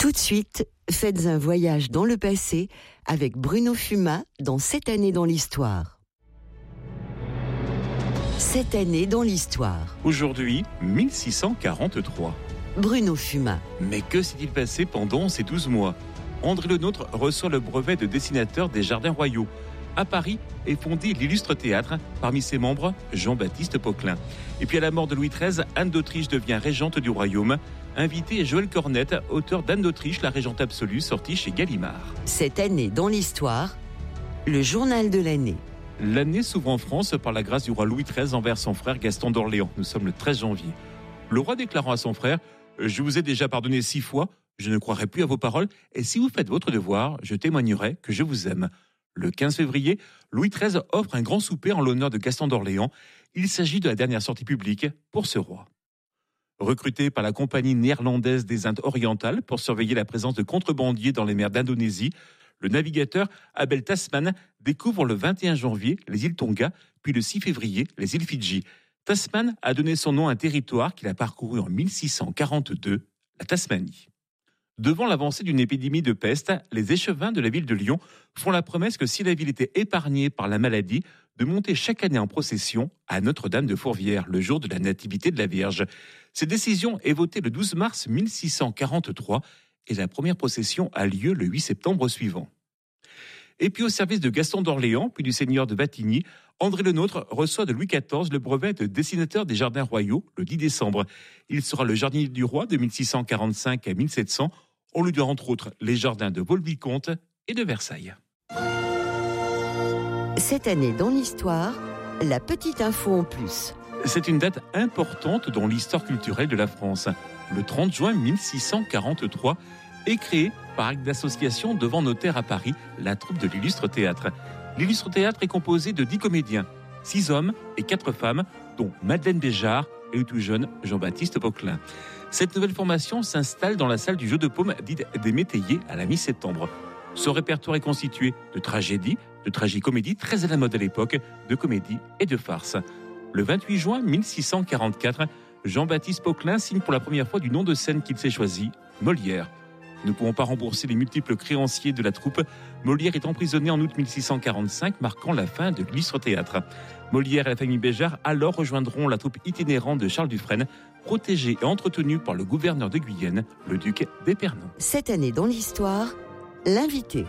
Tout de suite, faites un voyage dans le passé avec Bruno Fumat dans Cette année dans l'histoire. Cette année dans l'histoire. Aujourd'hui, 1643. Bruno Fumat. Mais que s'est-il passé pendant ces 12 mois ? André Le Nôtre reçoit le brevet de dessinateur des Jardins Royaux. À Paris est fondé l'Illustre Théâtre, parmi ses membres Jean-Baptiste Poquelin. Et puis à la mort de Louis XIII, Anne d'Autriche devient régente du royaume. Invité est Joël Cornette, auteur d'Anne d'Autriche, la régente absolue, sortie chez Gallimard. Cette année dans l'histoire, le journal de l'année. L'année s'ouvre en France par la grâce du roi Louis XIII envers son frère Gaston d'Orléans. Nous sommes le 13 janvier. Le roi déclarant à son frère « Je vous ai déjà pardonné 6 fois, je ne croirai plus à vos paroles, et si vous faites votre devoir, je témoignerai que je vous aime ». Le 15 février, Louis XIII offre un grand souper en l'honneur de Gaston d'Orléans. Il s'agit de la dernière sortie publique pour ce roi. Recruté par la Compagnie néerlandaise des Indes orientales pour surveiller la présence de contrebandiers dans les mers d'Indonésie, le navigateur Abel Tasman découvre le 21 janvier les îles Tonga, puis le 6 février les îles Fidji. Tasman a donné son nom à un territoire qu'il a parcouru en 1642, la Tasmanie. Devant l'avancée d'une épidémie de peste, les échevins de la ville de Lyon font la promesse que si la ville était épargnée par la maladie, de monter chaque année en procession à Notre-Dame de Fourvière, le jour de la Nativité de la Vierge. Cette décision est votée le 12 mars 1643 et la première procession a lieu le 8 septembre suivant. Et puis au service de Gaston d'Orléans, puis du seigneur de Wattignies, André Le Nôtre reçoit de Louis XIV le brevet de dessinateur des Jardins Royaux le 10 décembre. Il sera le jardinier du roi de 1645 à 1700. On lui doit entre autres les jardins de Vaux-le-Vicomte et de Versailles. Cette année dans l'histoire, la petite info en plus. C'est une date importante dans l'histoire culturelle de la France. Le 30 juin 1643 est créée par acte d'association devant notaire à Paris la troupe de l'Illustre Théâtre. L'Illustre Théâtre est composé de 10 comédiens, 6 hommes et 4 femmes, dont Madeleine Béjart et le tout jeune Jean-Baptiste Poquelin. Cette nouvelle formation s'installe dans la salle du Jeu de Paume dite des Métayers à la mi-septembre. Son répertoire est constitué de tragédies, de tragicomédies très à la mode à l'époque, de comédies et de farces. Le 28 juin 1644, Jean-Baptiste Poquelin signe pour la première fois du nom de scène qu'il s'est choisi, Molière. Ne pouvant pas rembourser les multiples créanciers de la troupe, Molière est emprisonné en août 1645, marquant la fin de l'Illustre Théâtre. Molière et la famille Béjart alors rejoindront la troupe itinérante de Charles Dufresne, protégée et entretenue par le gouverneur de Guyenne, le duc d'Épernon. Cette année dans l'histoire, l'invité.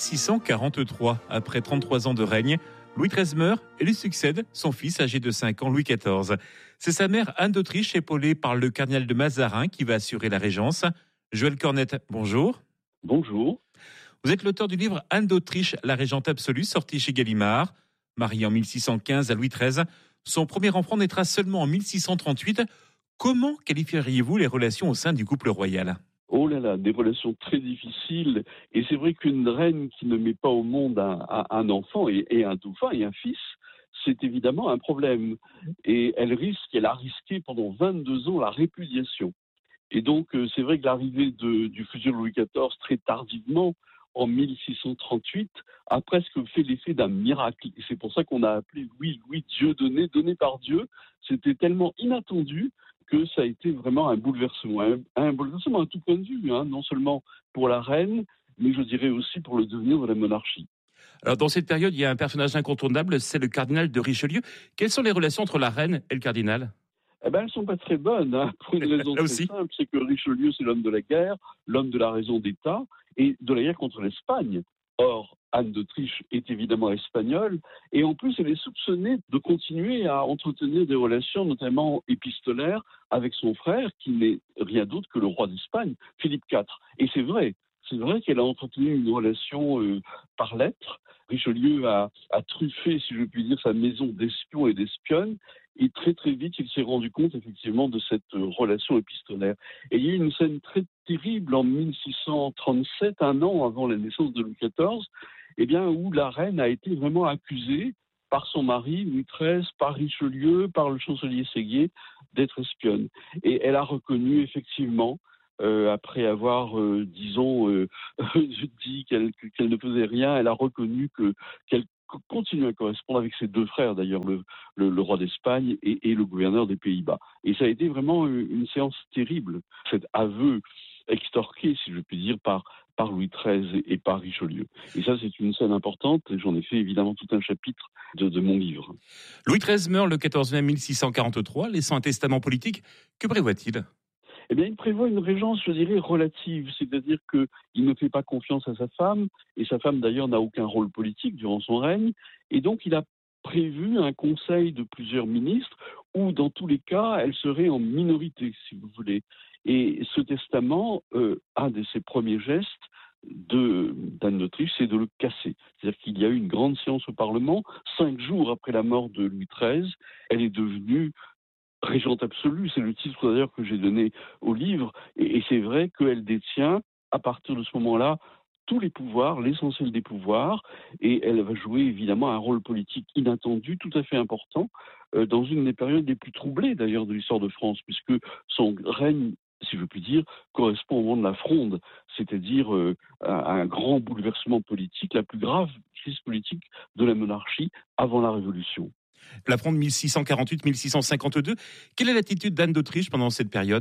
1643, après 33 ans de règne, Louis XIII meurt et lui succède son fils âgé de 5 ans, Louis XIV. C'est sa mère Anne d'Autriche, épaulée par le cardinal de Mazarin, qui va assurer la régence. Joël Cornette, bonjour. Bonjour. Vous êtes l'auteur du livre Anne d'Autriche, la régente absolue, sorti chez Gallimard. Marié en 1615 à Louis XIII, son premier enfant naîtra seulement en 1638. Comment qualifieriez-vous les relations au sein du couple royal ? Oh là là, des relations très difficiles. Et c'est vrai qu'une reine qui ne met pas au monde un enfant et un dauphin et un fils, c'est évidemment un problème. Et elle a risqué pendant 22 ans la répudiation. Et donc, c'est vrai que l'arrivée du futur Louis XIV très tardivement, en 1638, a presque fait l'effet d'un miracle. Et c'est pour ça qu'on a appelé Louis Dieu donné par Dieu. C'était tellement inattendu que ça a été vraiment un bouleversement. Un bouleversement à tout point de vue, non seulement pour la reine, mais je dirais aussi pour le devenir de la monarchie. Alors, dans cette période, il y a un personnage incontournable, c'est le cardinal de Richelieu. Quelles sont les relations entre la reine et le cardinal ? Elles ne sont pas très bonnes, pour une raison très simple, c'est que Richelieu, c'est l'homme de la guerre, l'homme de la raison d'État, et de la guerre contre l'Espagne. Or, Anne d'Autriche est évidemment espagnole, et en plus, elle est soupçonnée de continuer à entretenir des relations, notamment épistolaires, avec son frère, qui n'est rien d'autre que le roi d'Espagne, Philippe IV. Et c'est vrai qu'elle a entretenu une relation par lettres. Richelieu a truffé, si je puis dire, sa maison d'espions et d'espionnes. Et très très vite, il s'est rendu compte effectivement de cette relation épistolaire. Et il y a eu une scène très terrible en 1637, un an avant la naissance de Louis XIV, où la reine a été vraiment accusée par son mari, Louis XIII, par Richelieu, par le chancelier Séguier, d'être espionne. Et elle a reconnu effectivement, après avoir, dit qu'elle ne faisait rien, elle a reconnu qu'elle continue à correspondre avec ses deux frères, d'ailleurs, le roi d'Espagne et le gouverneur des Pays-Bas. Et ça a été vraiment une séance terrible. Cet aveu extorquée, si je puis dire, par Louis XIII et par Richelieu. Et ça, c'est une scène importante, et j'en ai fait évidemment tout un chapitre de mon livre. Louis XIII meurt le 14 mai 1643, laissant un testament politique. Que prévoit-il ? Eh bien, il prévoit une régence, je dirais, relative, c'est-à-dire qu'il ne fait pas confiance à sa femme, et sa femme d'ailleurs n'a aucun rôle politique durant son règne, et donc il a prévu un conseil de plusieurs ministres où, dans tous les cas, elle serait en minorité, si vous voulez. Et ce testament, un de ses premiers gestes d'Anne d'Autriche, c'est de le casser. C'est-à-dire qu'il y a eu une grande séance au Parlement, 5 jours après la mort de Louis XIII, elle est devenue régente absolue, c'est le titre d'ailleurs que j'ai donné au livre, et c'est vrai qu'elle détient, à partir de ce moment-là, tous les pouvoirs, l'essentiel des pouvoirs, et elle va jouer évidemment un rôle politique inattendu, tout à fait important, dans une des périodes les plus troublées d'ailleurs de l'histoire de France, puisque son règne, si je puis dire, correspond au moment de la Fronde, c'est-à-dire à un grand bouleversement politique, la plus grave crise politique de la monarchie avant la Révolution. La Fronde 1648-1652. Quelle est l'attitude d'Anne d'Autriche pendant cette période ?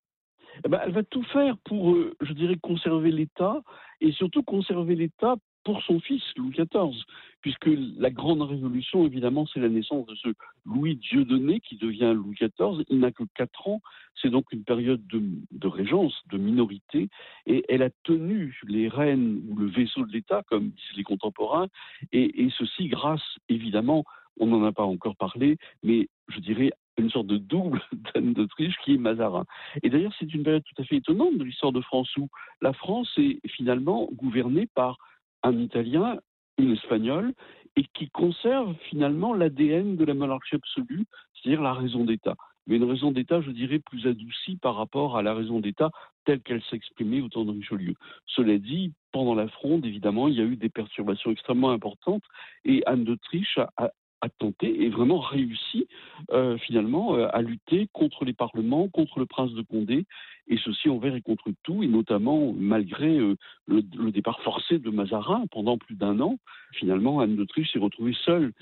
Elle va tout faire pour, je dirais, conserver l'État, et surtout conserver l'État pour son fils, Louis XIV, puisque la grande révolution, évidemment, c'est la naissance de ce Louis Dieudonné qui devient Louis XIV. Il n'a que 4 ans, c'est donc une période de régence, de minorité, et elle a tenu les rênes ou le vaisseau de l'État, comme disent les contemporains, et ceci grâce, évidemment, on n'en a pas encore parlé, mais je dirais une sorte de double d'Anne d'Autriche qui est Mazarin. Et d'ailleurs, c'est une période tout à fait étonnante de l'histoire de France où la France est finalement gouvernée par un Italien, une Espagnole, et qui conserve finalement l'ADN de la monarchie absolue, c'est-à-dire la raison d'État. Mais une raison d'État, je dirais, plus adoucie par rapport à la raison d'État telle qu'elle s'exprimait au temps de Richelieu. Cela dit, pendant la Fronde, évidemment, il y a eu des perturbations extrêmement importantes, et Anne d'Autriche a tenté et vraiment réussi finalement à lutter contre les parlements, contre le prince de Condé, et ceci envers et contre tout, et notamment malgré le départ forcé de Mazarin pendant plus d'1 an. Finalement, Anne d'Autriche s'est retrouvée seule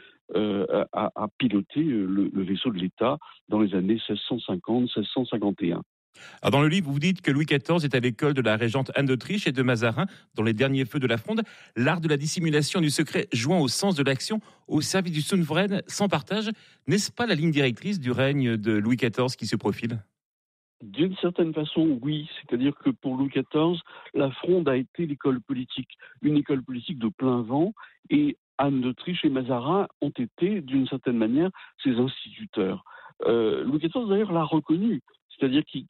à piloter le vaisseau de l'État dans les années 1650-1651. Alors dans le livre, vous dites que Louis XIV est à l'école de la régente Anne d'Autriche et de Mazarin dans les derniers feux de la Fronde, l'art de la dissimulation du secret jouant au sens de l'action au service du souverain sans partage. N'est-ce pas la ligne directrice du règne de Louis XIV qui se profile ? D'une certaine façon, oui. C'est-à-dire que pour Louis XIV, la Fronde a été l'école politique, une école politique de plein vent, et Anne d'Autriche et Mazarin ont été, d'une certaine manière, ses instituteurs. Louis XIV, d'ailleurs, l'a reconnu. C'est-à-dire qu'il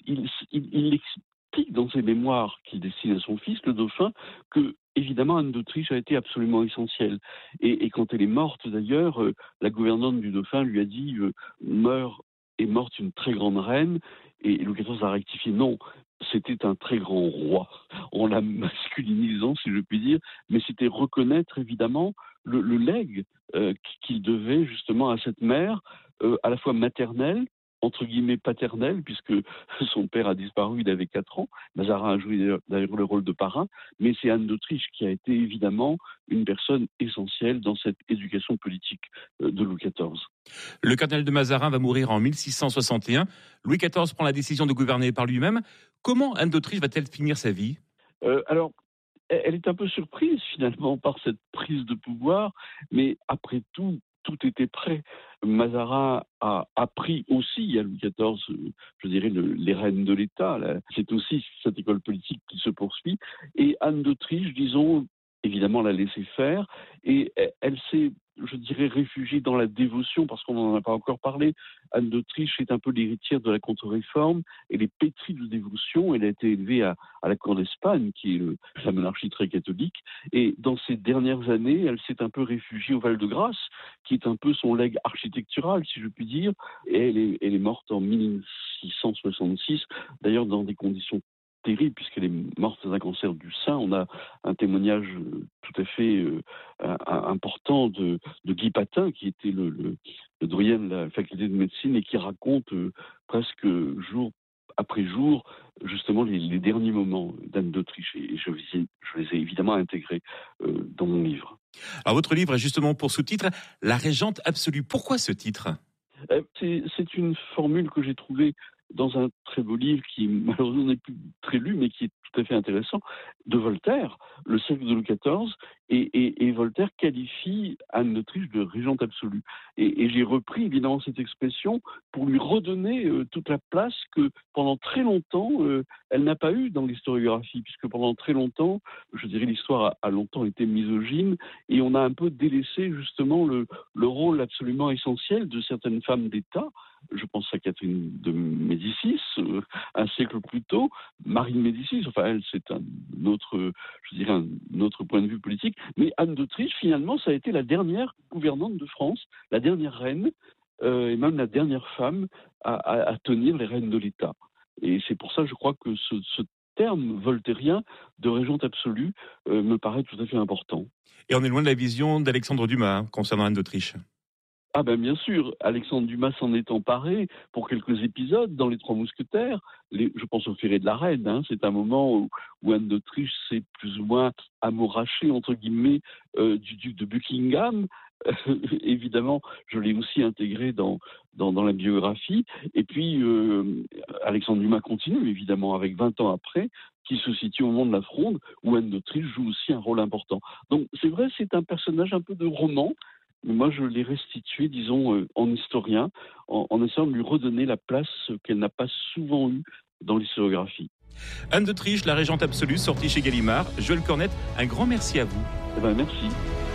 explique dans ses mémoires qu'il destine à son fils, le dauphin, que, évidemment, Anne d'Autriche a été absolument essentielle. Et quand elle est morte, d'ailleurs, la gouvernante du dauphin lui a dit est morte une très grande reine, et Louis XIV a rectifié, non, c'était un très grand roi, en la masculinisant, si je puis dire, mais c'était reconnaître, évidemment, le legs qu'il devait justement à cette mère, à la fois maternelle, entre guillemets paternelle, puisque son père a disparu, il avait 4 ans. Mazarin a joué d'ailleurs le rôle de parrain, mais c'est Anne d'Autriche qui a été évidemment une personne essentielle dans cette éducation politique de Louis XIV. Le cardinal de Mazarin va mourir en 1661. Louis XIV prend la décision de gouverner par lui-même. Comment Anne d'Autriche va-t-elle finir sa vie ? Alors, elle est un peu surprise finalement par cette prise de pouvoir, mais après tout était prêt. Mazarin a appris aussi à Louis XIV, je dirais, les rênes de l'État. C'est aussi cette école politique qui se poursuit. Et Anne d'Autriche, disons, évidemment, l'a laissé faire. Et elle s'est, je dirais, réfugiée dans la dévotion, parce qu'on n'en a pas encore parlé. Anne d'Autriche est un peu l'héritière de la contre-réforme. Elle est pétrie de dévotion. Elle a été élevée à la cour d'Espagne, qui est la monarchie très catholique. Et dans ces dernières années, elle s'est un peu réfugiée au Val-de-Grâce, qui est un peu son legs architectural, si je puis dire. Et elle est morte en 1666, d'ailleurs dans des conditions terrible, puisqu'elle est morte d'un cancer du sein. On a un témoignage tout à fait important de Guy Patin, qui était le doyen de la faculté de médecine et qui raconte presque jour après jour justement les derniers moments d'Anne d'Autriche. Et je les ai évidemment intégrés dans mon livre. Alors votre livre a justement pour sous-titre « La régente absolue ». Pourquoi ce titre ? C'est une formule que j'ai trouvée dans un très beau livre qui malheureusement n'est plus très lu, mais qui est tout à fait intéressant, de Voltaire, Le siècle de Louis XIV, et Voltaire qualifie Anne d'Autriche de régente absolue. Et j'ai repris évidemment cette expression pour lui redonner toute la place que pendant très longtemps elle n'a pas eue dans l'historiographie, puisque pendant très longtemps, je dirais, l'histoire a longtemps été misogyne, et on a un peu délaissé justement le rôle absolument essentiel de certaines femmes d'État. Je pense à Catherine de Médicis, un siècle plus tôt, Marie de Médicis, enfin elle c'est un autre point de vue politique, mais Anne d'Autriche finalement ça a été la dernière gouvernante de France, la dernière reine, et même la dernière femme à tenir les rênes de l'État. Et c'est pour ça je crois que ce terme voltairien de régente absolue me paraît tout à fait important. Et on est loin de la vision d'Alexandre Dumas concernant Anne d'Autriche. Ah ben bien sûr, Alexandre Dumas s'en est emparé pour quelques épisodes dans Les Trois Mousquetaires. Je pense au Ferré de la Reine, c'est un moment où Anne d'Autriche s'est plus ou moins amourachée, entre guillemets, du duc de Buckingham. Évidemment, je l'ai aussi intégré dans la biographie. Et puis, Alexandre Dumas continue, évidemment, avec 20 ans après, qui se situe au moment de la Fronde, où Anne d'Autriche joue aussi un rôle important. Donc c'est vrai, c'est un personnage un peu de roman, mais moi, je l'ai restitué, disons, en historien, en essayant de lui redonner la place qu'elle n'a pas souvent eue dans l'historiographie. Anne d'Autriche, la régente absolue, sortie chez Gallimard. Joël Cornette, un grand merci à vous. Eh ben, merci.